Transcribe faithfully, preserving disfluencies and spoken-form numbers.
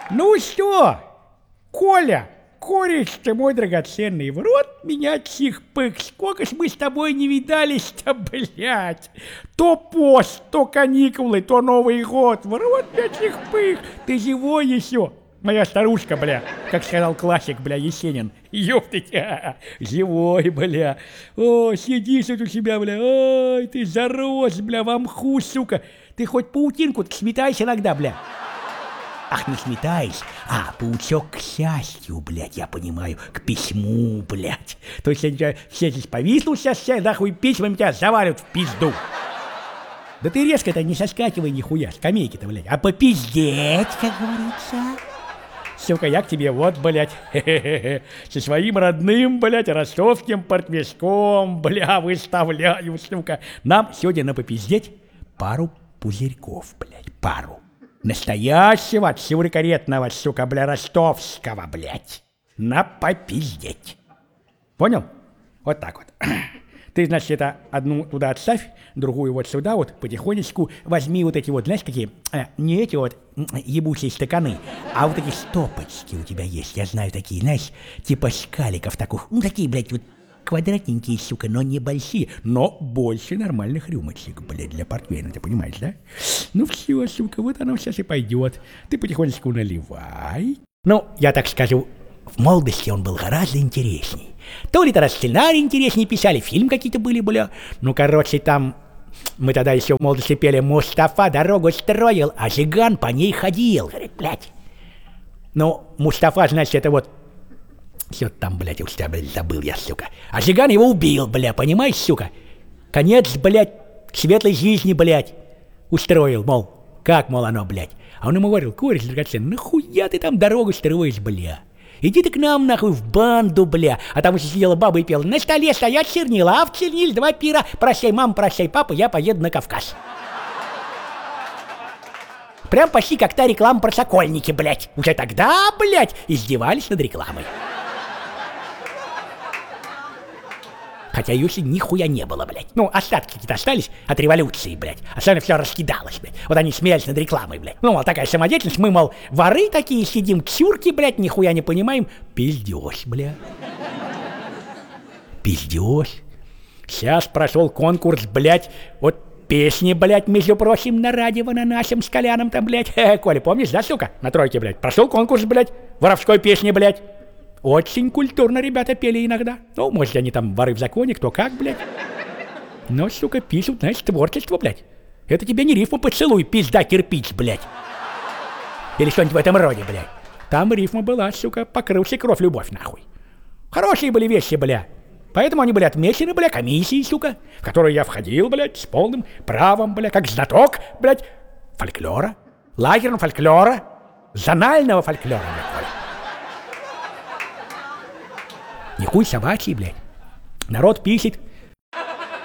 Ну что, Коля, кореш ты мой драгоценный, в рот меня чих-пых, сколько ж мы с тобой не видались-то, блядь. То пост, то каникулы, то Новый год, в рот меня чих-пых, ты живой еще? Моя старушка, бля, как сказал классик, бля, Есенин. Ёптыть, живой, бля. О, сидишь тут у себя, бля, ой, ты зарос, бля, в мху, сука. Ты хоть паутинку-то сметаешь иногда, бля. Ах, не сметаешь, а паучок к счастью, блядь, я понимаю, к письму, блядь. То есть я все здесь повиснул сейчас, все нахуй письмами тебя заваливают в пизду. Да ты резко-то не соскакивай нихуя, скамейки-то, блядь, а попиздеть, как говорится. Сука, я к тебе вот, блядь, хе-хе-хе, со своим родным, блядь, ростовским портвишком, бля, выставляю, сука. Нам сегодня на попиздеть пару пузырьков, блядь, пару. Настоящего, сюрикаретного, сука, бля, ростовского, блядь. На попиздеть. Понял? Вот так вот. Ты, значит, это одну туда отставь, другую вот сюда вот, потихонечку возьми вот эти вот, знаешь, какие, э, не эти вот ебучие стаканы, а вот такие стопочки у тебя есть, я знаю такие, знаешь, типа шкаликов таких, ну, такие, блядь, вот квадратненькие, сука, но небольшие, но больше нормальных рюмочек, блядь, для портвейна, ты понимаешь, да? Ну, все, сука, вот оно сейчас и пойдет, ты потихонечку наливай. Ну, я так скажу, в молодости он был гораздо интересней. То ли тогда сценарий интереснее писали, фильм какие-то были, бля. Ну, короче, там мы тогда еще в молодости пели «Мустафа дорогу строил, а Жиган по ней ходил». Говорит, блядь. Ну, Мустафа, значит, это вот... Все там, блядь, уж тебя, блядь, забыл я, сука. А Жиган его убил, бля, понимаешь, сука? Конец, блядь, светлой жизни, блядь, устроил, мол. Как, мол, оно, блядь? А он ему говорил, кореш драгоценный, нахуя ты там дорогу строишь, бля? Иди ты к нам, нахуй, в банду, бля. А там еще сидела баба и пела. На столе стоят чернила, а в черниле два пира. Прощай, мама, прощай, папа, я поеду на Кавказ. Прям почти как та реклама про Сокольники, блядь. Уже тогда, блядь, издевались над рекламой. Хотя ее нихуя не было, блядь. Ну, остатки какие-то остались от революции, блядь. Остальное все раскидалось, блядь. Вот они смеялись над рекламой, блядь. Ну, мол, такая самодеятельность, мы, мол, воры такие сидим, чурки, блядь, нихуя не понимаем. Пиздёж, блядь. Пиздёж. Сейчас прошел конкурс, блядь, вот песни, блядь, между прочим, на радио на нашем с Коляном там, блядь. Хе-хе, Коля, помнишь, да, сука? На тройке, блядь. Прошел конкурс, блядь, воровской песни, блядь. Очень культурно ребята пели иногда. Ну, может, они там воры в законе, кто как, блядь. Но, сука, пишут, знаешь, творчество, блядь. Это тебе не рифма «поцелуй, пизда, кирпич», блядь. Или что-нибудь в этом роде, блядь. Там рифма была, сука, покрылся кровь, любовь, нахуй. Хорошие были вещи, бля. Поэтому они были отмечены, бля, комиссией, сука, в которую я входил, блядь, с полным правом, бля, как знаток, блядь, фольклора, лагерного фольклора, зонального фольклора, блядь. Не хуй собачий, блядь. Народ пишет,